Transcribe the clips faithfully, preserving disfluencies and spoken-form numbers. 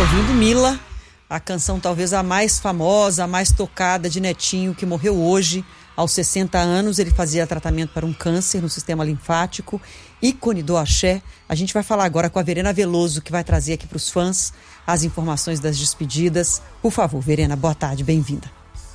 ouvindo Mila, a canção talvez a mais famosa, a mais tocada de Netinho, que morreu hoje, aos sessenta anos. Ele fazia tratamento para um câncer no sistema linfático, ícone do axé. A gente vai falar agora com a Verena Veloso, que vai trazer aqui para os fãs as informações das despedidas. Por favor, Verena, boa tarde, bem-vinda.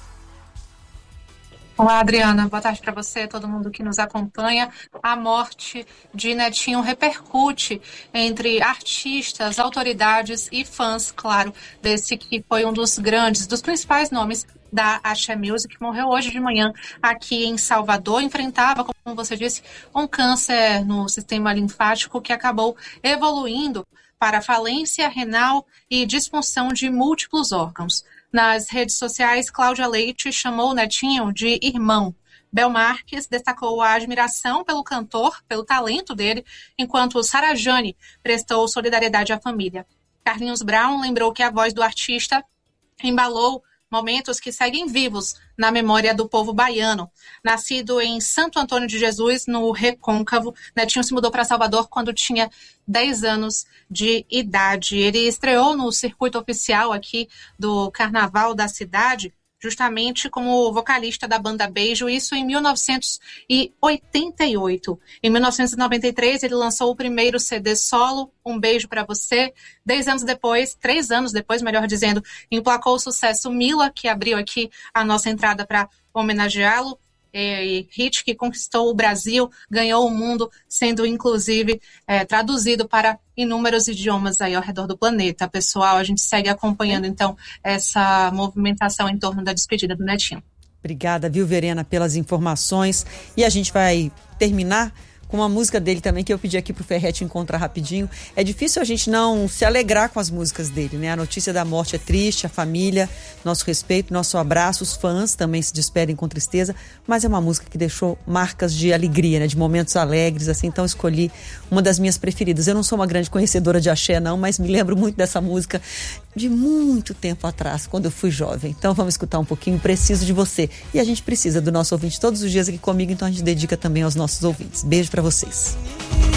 Olá, Adriana. Boa tarde para você, todo mundo que nos acompanha. A morte de Netinho repercute entre artistas, autoridades e fãs, claro, desse que foi um dos grandes, dos principais nomes da Axé Music. Morreu hoje de manhã aqui em Salvador. Enfrentava, como você disse, um câncer no sistema linfático que acabou evoluindo para falência renal e disfunção de múltiplos órgãos. Nas redes sociais, Cláudia Leite chamou o Netinho de irmão. Bel Marques destacou a admiração pelo cantor, pelo talento dele, enquanto Sara Jane prestou solidariedade à família. Carlinhos Brown lembrou que a voz do artista embalou momentos que seguem vivos na memória do povo baiano. Nascido em Santo Antônio de Jesus, no Recôncavo, Netinho se mudou para Salvador quando tinha dez anos de idade. Ele estreou no circuito oficial aqui do Carnaval da cidade, justamente como vocalista da banda Beijo, isso em mil novecentos e oitenta e oito. Em mil novecentos e noventa e três, ele lançou o primeiro C D solo, Um Beijo Pra Você. Dez anos depois, três anos depois, melhor dizendo, emplacou o sucesso Mila, que abriu aqui a nossa entrada para homenageá-lo. E hit que conquistou o Brasil, ganhou o mundo, sendo inclusive é, traduzido para inúmeros idiomas aí ao redor do planeta. Pessoal, a gente segue acompanhando então essa movimentação em torno da despedida do Netinho. Obrigada, viu, Verena, pelas informações. E a gente vai terminar com uma música dele também, que eu pedi aqui pro Ferretti encontrar rapidinho. É difícil a gente não se alegrar com as músicas dele, né? A notícia da morte é triste, a família, nosso respeito, nosso abraço, os fãs também se despedem com tristeza, mas é uma música que deixou marcas de alegria, né? De momentos alegres, assim, então escolhi uma das minhas preferidas. Eu não sou uma grande conhecedora de axé, não, mas me lembro muito dessa música de muito tempo atrás, quando eu fui jovem. Então vamos escutar um pouquinho, Preciso de Você. E a gente precisa do nosso ouvinte todos os dias aqui comigo, então a gente dedica também aos nossos ouvintes. Beijo pra vocês.